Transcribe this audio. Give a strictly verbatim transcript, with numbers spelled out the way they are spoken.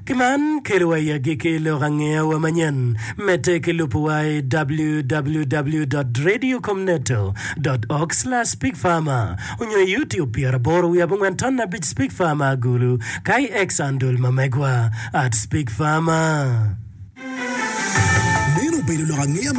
Kiman kirwaya gike lo rangea wa manyan mete kilupuai w w w dot radio comneto dot org slash speak farmer unyo YouTube pia boru ya bungwantana bit speak farmer gulu kai ex andul mamegwa at speak farmer. Neno pelo lo rangea